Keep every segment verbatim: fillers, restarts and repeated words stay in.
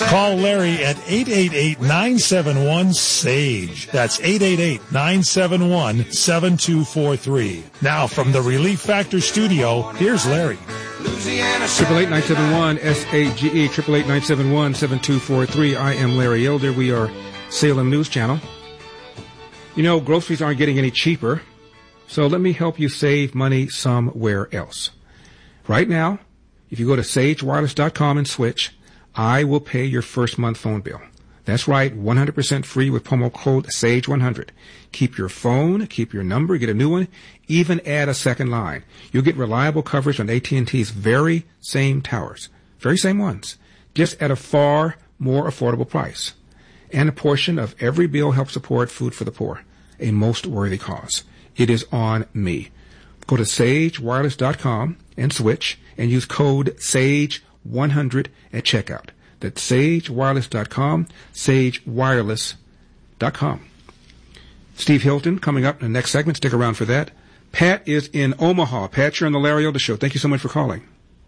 Call Larry at eight eight eight, nine seven one, SAGE. That's eight eight eight, nine seven one, seven two four three. Now from the Relief Factor studio, here's Larry. Triple eight nine seven one S A G E, triple eight nine seven one seven two four three. I am Larry Elder. We are Salem News Channel. You know, groceries aren't getting any cheaper, so let me help you save money somewhere else. Right now, if you go to sage wireless dot com and switch, I will pay your first month phone bill. That's right, one hundred percent free with promo code sage one hundred. Keep your phone, keep your number, get a new one, even add a second line. You'll get reliable coverage on A T and T's very same towers, very same ones, just at a far more affordable price. And a portion of every bill helps support Food for the Poor, a most worthy cause. It is on me. Go to sage wireless dot com and switch and use code sage one hundred at checkout. That's sage wireless dot com, sage wireless dot com. Steve Hilton coming up in the next segment. Stick around for that. Pat is in Omaha. Pat, you're on the Larry Elder Show. Thank you so much for calling.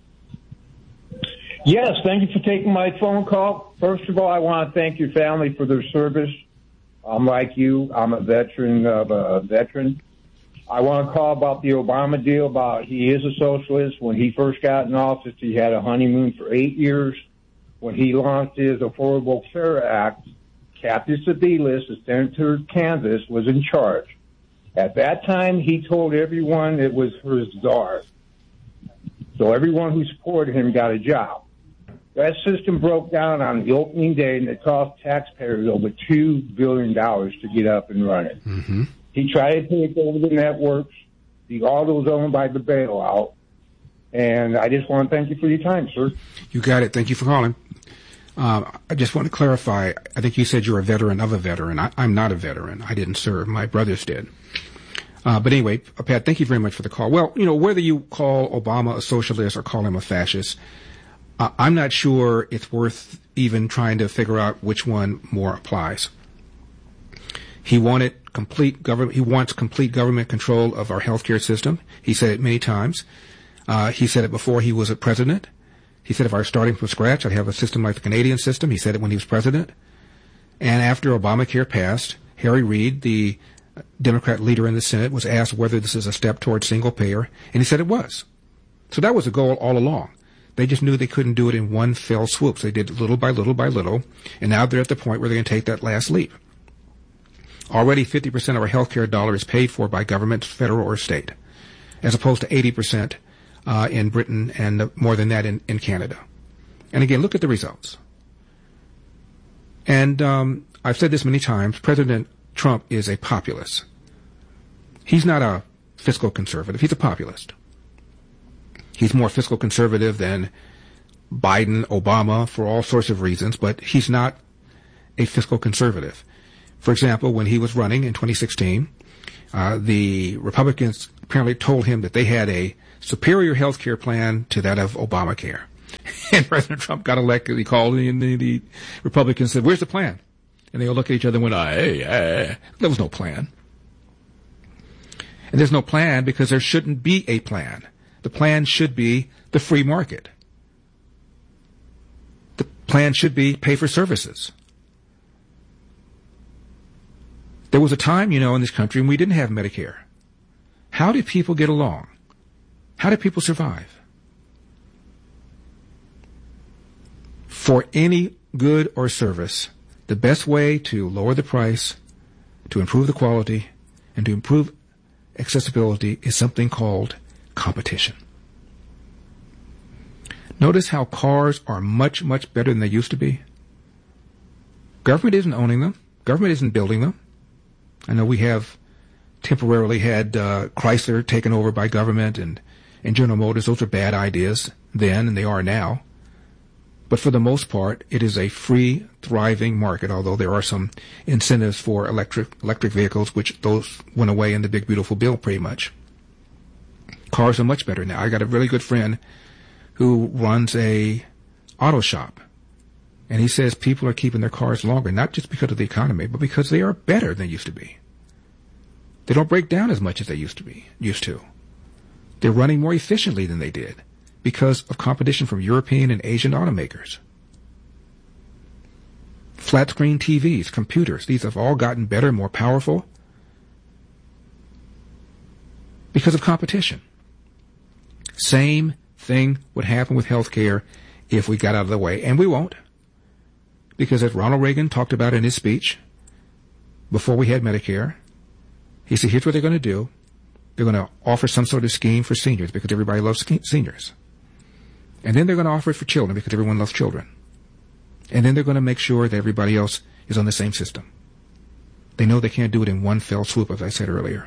Yes, thank you for taking my phone call. First of all, I want to thank your family for their service. I'm like you. I'm a veteran of a veteran. I want to call about the Obama deal. About he is a socialist. When he first got in office, he had a honeymoon for eight years. When he launched his Affordable Care Act, Kathy Sebelius, the senator of Kansas, was in charge. At that time, he told everyone it was her czar. So everyone who supported him got a job. That system broke down on the opening day, and it cost taxpayers over two billion dollars to get up and running. Mm-hmm. He tried to take over the networks. The all was owned by the bailout. And I just want to thank you for your time, sir. You got it. Thank you for calling. Uh, I just want to clarify. I think you said you're a veteran of a veteran. I, I'm not a veteran. I didn't serve. My brothers did. Uh, but anyway, Pat, thank you very much for the call. Well, you know, whether you call Obama a socialist or call him a fascist, uh, I'm not sure it's worth even trying to figure out which one more applies. He wanted complete government. He wants complete government control of our healthcare system. He said it many times. Uh, he said it before he was a president. He said if I were starting from scratch, I'd have a system like the Canadian system. He said it when he was president. And after Obamacare passed, Harry Reid, the Democrat leader in the Senate, was asked whether this is a step towards single payer, and he said it was. So that was the goal all along. They just knew they couldn't do it in one fell swoop. So they did little by little by little, and now they're at the point where they're going to take that last leap. Already fifty percent of our healthcare dollar is paid for by government, federal or state, as opposed to eighty percent uh, in Britain and uh, more than that in, in Canada. And again, look at the results. And um, I've said this many times, President Trump is a populist. He's not a fiscal conservative. He's a populist. He's more fiscal conservative than Biden, Obama, for all sorts of reasons, but he's not a fiscal conservative. For example, when he was running in twenty sixteen, uh, the Republicans apparently told him that they had a superior health care plan to that of Obamacare. And President Trump got elected. He called and the, the Republicans said, "Where's the plan?" And they all looked at each other and went, hey, hey. There was no plan. And there's no plan because there shouldn't be a plan. The plan should be the free market. The plan should be pay for services. There was a time, you know, in this country when we didn't have Medicare. How did people get along? How did people survive? For any good or service, the best way to lower the price, to improve the quality, and to improve accessibility is something called competition. Notice how cars are much, much better than they used to be. Government isn't owning them. Government isn't building them. I know we have temporarily had uh, Chrysler taken over by government and, and General Motors. Those are bad ideas then, and they are now. But for the most part, it is a free, thriving market, although there are some incentives for electric electric vehicles, which those went away in the big, beautiful bill pretty much. Cars are much better now. I got a really good friend who runs a auto shop, and he says people are keeping their cars longer, not just because of the economy, but because they are better than they used to be. They don't break down as much as they used to be, used to. They're running more efficiently than they did, because of competition from European and Asian automakers. Flat screen T Vs, computers, these have all gotten better, more powerful because of competition. Same thing would happen with healthcare if we got out of the way, and we won't. Because as Ronald Reagan talked about in his speech before we had Medicare, he said, here's what they're going to do. They're going to offer some sort of scheme for seniors because everybody loves seniors. And then they're going to offer it for children because everyone loves children. And then they're going to make sure that everybody else is on the same system. They know they can't do it in one fell swoop, as I said earlier.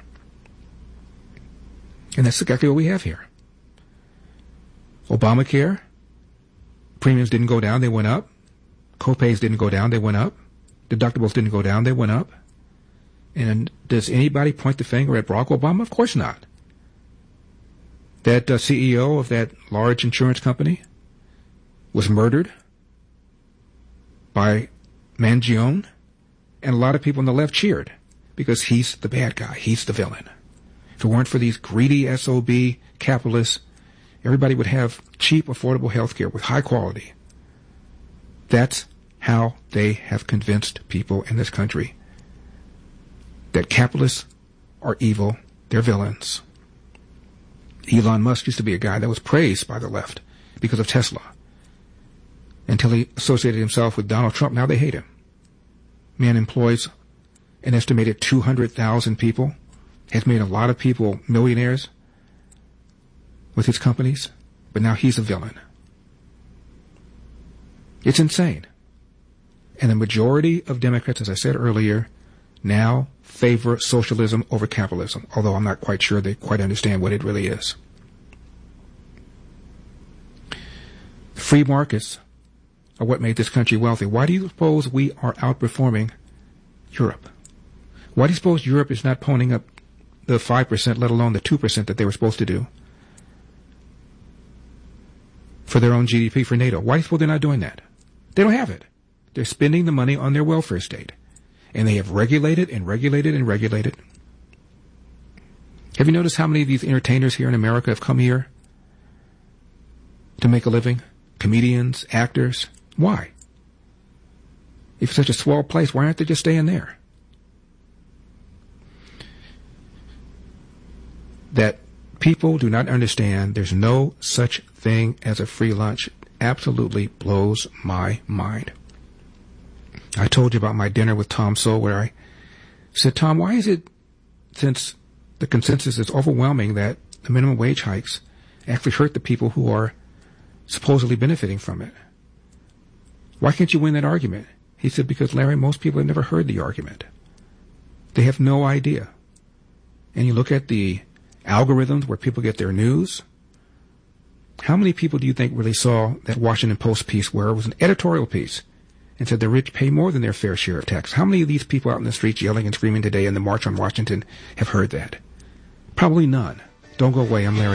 And that's exactly what we have here. Obamacare, premiums didn't go down, they went up. Copays didn't go down, they went up. Deductibles didn't go down, they went up. And does anybody point the finger at Barack Obama? Of course not. That uh, C E O of that large insurance company was murdered by Mangione, and a lot of people on the left cheered because he's the bad guy, he's the villain. If it weren't for these greedy S O B capitalists, everybody would have cheap, affordable health care with high quality. That's how they have convinced people in this country that capitalists are evil, they're villains. Elon Musk used to be a guy that was praised by the left because of Tesla, until he associated himself with Donald Trump. Now they hate him. Man employs an estimated two hundred thousand people, has made a lot of people millionaires with his companies, but now he's a villain. It's insane. And the majority of Democrats, as I said earlier, now favor socialism over capitalism, although I'm not quite sure they quite understand what it really is. Free markets are what made this country wealthy. Why do you suppose we are outperforming Europe? Why do you suppose Europe is not ponying up the five percent, let alone the two percent that they were supposed to do for their own G D P for NATO? Why do you suppose they're not doing that? They don't have it. They're spending the money on their welfare state. And they have regulated and regulated and regulated. Have you noticed how many of these entertainers here in America have come here to make a living? Comedians, actors. Why? If it's such a swell place, why aren't they just staying there? That people do not understand there's no such thing as a free lunch absolutely blows my mind. I told you about my dinner with Tom Sowell, where I said, Tom, why is it, since the consensus is overwhelming, that the minimum wage hikes actually hurt the people who are supposedly benefiting from it? Why can't you win that argument? He said, because, Larry, most people have never heard the argument. They have no idea. And you look at the algorithms where people get their news. How many people do you think really saw that Washington Post piece where it was an editorial piece and said the rich pay more than their fair share of tax? How many of these people out in the streets yelling and screaming today in the March on Washington have heard that? Probably none. Don't go away. I'm Larry.